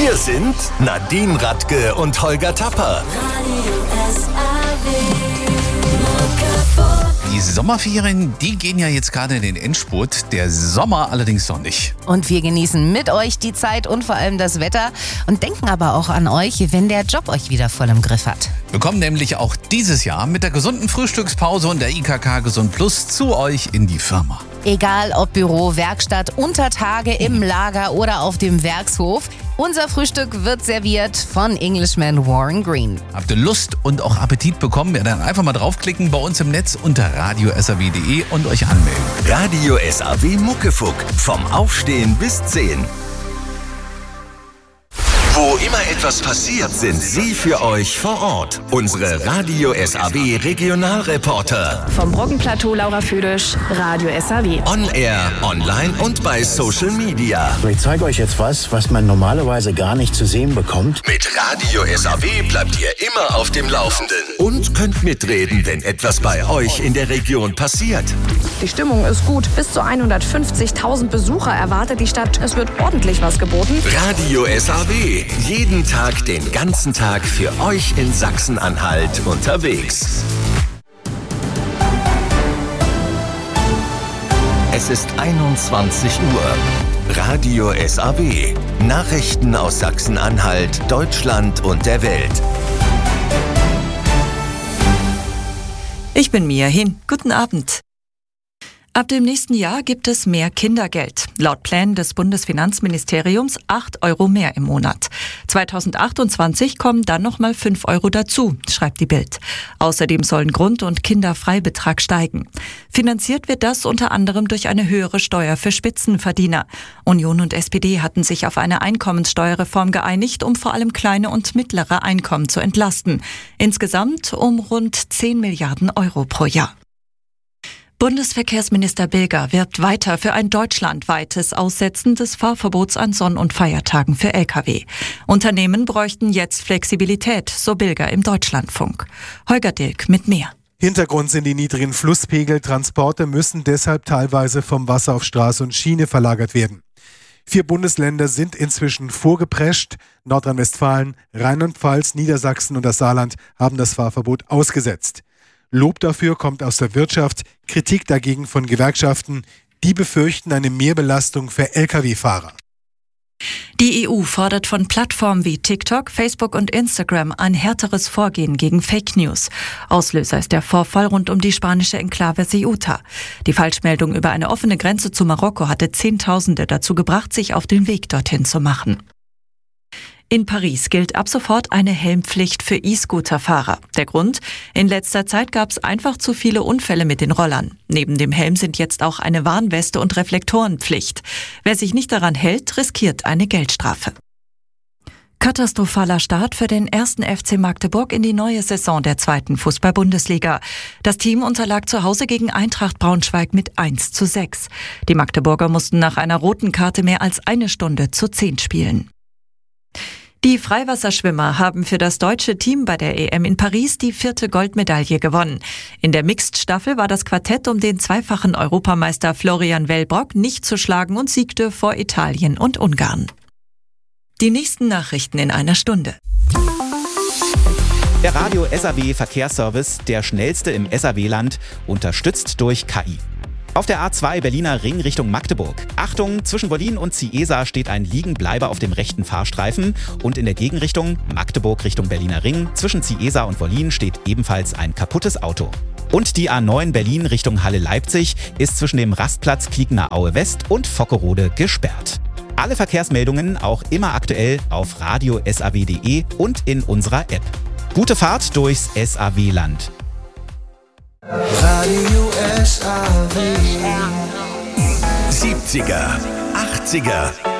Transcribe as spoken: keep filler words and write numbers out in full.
Hier sind Nadine Radke und Holger Tapper. Die Sommerferien, die gehen ja jetzt gerade in den Endspurt, der Sommer allerdings noch nicht. Und wir genießen mit euch die Zeit und vor allem das Wetter und denken aber auch an euch, wenn der Job euch wieder voll im Griff hat. Wir kommen nämlich auch dieses Jahr mit der gesunden Frühstückspause und der I K K Gesund Plus zu euch in die Firma. Egal ob Büro, Werkstatt, unter Tage, im Lager oder auf dem Werkshof, unser Frühstück wird serviert von Englishman Warren Green. Habt ihr Lust und auch Appetit bekommen? Ja, dann einfach mal draufklicken bei uns im Netz unter radio s a w punkt d e und euch anmelden. Radio S A W Muckefuck. Vom Aufstehen bis zehn. Wo immer etwas passiert, sind sie für euch vor Ort. Unsere Radio S A W Regionalreporter. Vom Brockenplateau Laura Füdisch, Radio S A W. On Air, online und bei Social Media. Ich zeige euch jetzt was, was man normalerweise gar nicht zu sehen bekommt. Mit Radio S A W bleibt ihr immer auf dem Laufenden. Und könnt mitreden, wenn etwas bei euch in der Region passiert. Die Stimmung ist gut. Bis zu hundertfünfzigtausend Besucher erwartet die Stadt. Es wird ordentlich was geboten. Radio S A W. Jeden Tag, den ganzen Tag für euch in Sachsen-Anhalt unterwegs. Es ist einundzwanzig Uhr. Radio S A W. Nachrichten aus Sachsen-Anhalt, Deutschland und der Welt. Ich bin Mia Hin. Guten Abend. Ab dem nächsten Jahr gibt es mehr Kindergeld. Laut Plänen des Bundesfinanzministeriums acht Euro mehr im Monat. zweitausendachtundzwanzig kommen dann nochmal fünf Euro dazu, schreibt die Bild. Außerdem sollen Grund- und Kinderfreibetrag steigen. Finanziert wird das unter anderem durch eine höhere Steuer für Spitzenverdiener. Union und S P D hatten sich auf eine Einkommenssteuerreform geeinigt, um vor allem kleine und mittlere Einkommen zu entlasten. Insgesamt um rund zehn Milliarden Euro pro Jahr. Bundesverkehrsminister Bilger wirbt weiter für ein deutschlandweites Aussetzen des Fahrverbots an Sonn- und Feiertagen für L K W. Unternehmen bräuchten jetzt Flexibilität, so Bilger im Deutschlandfunk. Holger Dilk mit mehr. Hintergrund sind die niedrigen Flusspegel. Transporte müssen deshalb teilweise vom Wasser auf Straße und Schiene verlagert werden. Vier Bundesländer sind inzwischen vorgeprescht. Nordrhein-Westfalen, Rheinland-Pfalz, Niedersachsen und das Saarland haben das Fahrverbot ausgesetzt. Lob dafür kommt aus der Wirtschaft, Kritik dagegen von Gewerkschaften. Die befürchten eine Mehrbelastung für L K W-Fahrer. Die E U fordert von Plattformen wie TikTok, Facebook und Instagram ein härteres Vorgehen gegen Fake News. Auslöser ist der Vorfall rund um die spanische Enklave Ceuta. Die Falschmeldung über eine offene Grenze zu Marokko hatte Zehntausende dazu gebracht, sich auf den Weg dorthin zu machen. In Paris gilt ab sofort eine Helmpflicht für E-Scooter-Fahrer. Der Grund? In letzter Zeit gab es einfach zu viele Unfälle mit den Rollern. Neben dem Helm sind jetzt auch eine Warnweste und Reflektorenpflicht. Wer sich nicht daran hält, riskiert eine Geldstrafe. Katastrophaler Start für den ersten F C Magdeburg in die neue Saison der zweiten Fußball-Bundesliga. Das Team unterlag zu Hause gegen Eintracht Braunschweig mit eins zu sechs. Die Magdeburger mussten nach einer roten Karte mehr als eine Stunde zu zehn spielen. Die Freiwasserschwimmer haben für das deutsche Team bei der E M in Paris die vierte Goldmedaille gewonnen. In der Mixed-Staffel war das Quartett um den zweifachen Europameister Florian Wellbrock nicht zu schlagen und siegte vor Italien und Ungarn. Die nächsten Nachrichten in einer Stunde. Der Radio S A W Verkehrsservice, der schnellste im S A W-Land, unterstützt durch K I. Auf der A zwei Berliner Ring Richtung Magdeburg. Achtung, zwischen Wollin und Ciesa steht ein Liegenbleiber auf dem rechten Fahrstreifen und in der Gegenrichtung Magdeburg Richtung Berliner Ring zwischen Ciesa und Wollin steht ebenfalls ein kaputtes Auto. Und die A neun Berlin Richtung Halle-Leipzig ist zwischen dem Rastplatz Kliegener Aue West und Fockerode gesperrt. Alle Verkehrsmeldungen auch immer aktuell auf radio s a w punkt d e und in unserer App. Gute Fahrt durchs S A W-Land. Radio S A W. siebziger, achtziger,